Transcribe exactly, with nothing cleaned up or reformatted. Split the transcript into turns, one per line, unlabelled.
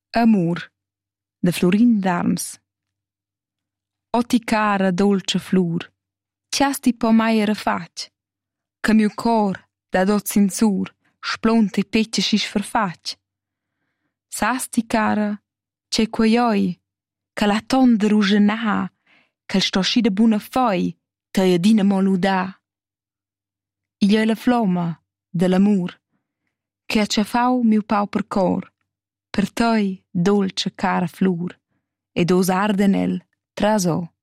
Amur, da Florin d'Arms. O ti cara dolce flur, tias ti po mai era fatg, che miu cor da dot sinsur splonta e petga schisch farfatg. Sas ti cara, c'è quei oi, che la ton da ruschenar, che sto schi da buna foi, te adina mo ludà. Igl è la flomma de l'amur, che ha ciafau miu pauper cor, per tei dolce cara flur, ed os arde en el tras o.